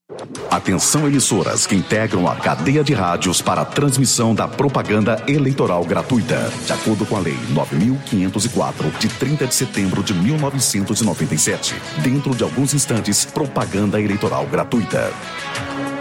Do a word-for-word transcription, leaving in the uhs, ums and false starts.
Atenção, emissoras que integram a cadeia de rádios para a transmissão da propaganda eleitoral gratuita, de acordo com a Lei nove mil quinhentos e quatro, de trinta de setembro de mil novecentos e noventa e sete. Dentro de alguns instantes, propaganda eleitoral gratuita.